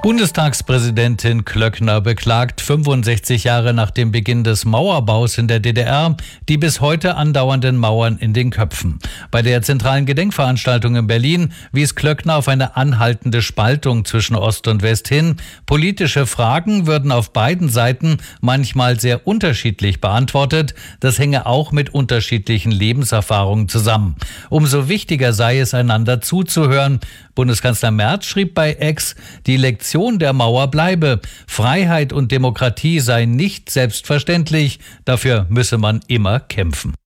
Bundestagspräsidentin Klöckner beklagt 65 Jahre nach dem Beginn des Mauerbaus in der DDR die bis heute andauernden Mauern in den Köpfen. Bei der zentralen Gedenkveranstaltung in Berlin wies Klöckner auf eine anhaltende Spaltung zwischen Ost und West hin. Politische Fragen würden auf beiden Seiten manchmal sehr unterschiedlich beantwortet. Das hänge auch mit unterschiedlichen Lebenserfahrungen zusammen. Umso wichtiger sei es, einander zuzuhören. Bundeskanzler Merz schrieb bei X, die Lektion der Mauer bleibe. Freiheit und Demokratie seien nicht selbstverständlich. Dafür müsse man immer kämpfen.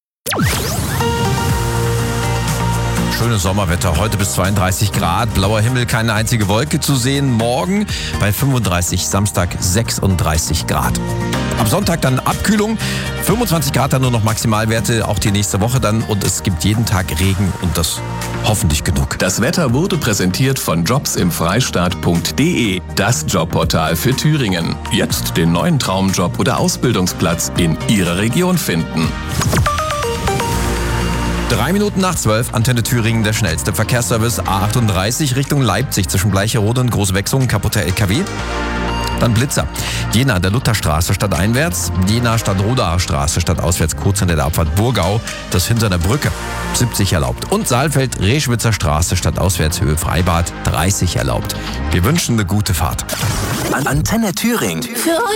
Schönes Sommerwetter, heute bis 32 Grad, blauer Himmel, keine einzige Wolke zu sehen. Morgen bei 35, Samstag 36 Grad. Am Sonntag dann Abkühlung, 25 Grad dann nur noch Maximalwerte, auch die nächste Woche dann. Und es gibt jeden Tag Regen und das hoffentlich genug. Das Wetter wurde präsentiert von jobsimfreistaat.de, das Jobportal für Thüringen. Jetzt den neuen Traumjob oder Ausbildungsplatz in Ihrer Region finden. 3 Minuten nach 12, Antenne Thüringen, der schnellste Verkehrsservice A38 Richtung Leipzig zwischen Bleicherode und Großwechsung, kaputter LKW. Dann Blitzer. Jena an der Lutherstraße stadteinwärts, Jena Stadtrodaer Straße stadtauswärts kurz hinter der Abfahrt Burgau, das hinter der Brücke, 70 erlaubt. Und Saalfeld Reschwitzer Straße stadtauswärts Höhe Freibad, 30 erlaubt. Wir wünschen eine gute Fahrt. Antenne Thüringen. Für